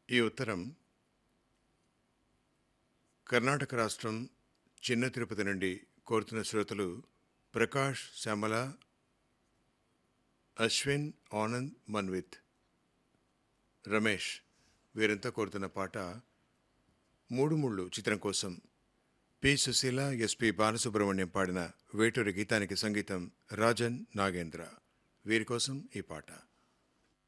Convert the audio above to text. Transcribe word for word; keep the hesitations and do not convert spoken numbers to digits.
ఈ ఉత్తరం కర్ణాటక రాష్ట్రం చిన్న తిరుపతి నుండి కోరుతున్న శ్రోతలు ప్రకాష్, శ్యామల, అశ్విన్, ఆనంద్, మన్విత్, రమేష్ వీరంతా కోరుతున్న పాట మూడు ముళ్ళు చిత్రం కోసం పి సుశీల, ఎస్పి బాలసుబ్రహ్మణ్యం పాడిన వేటూరి గీతానికి సంగీతం రాజన్ నాగేంద్ర. వీరి కోసం ఈ పాట.